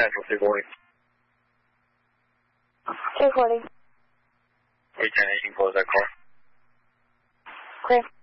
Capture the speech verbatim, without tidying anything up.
Central two forty. two forty. three ten, you can close that car. Clear.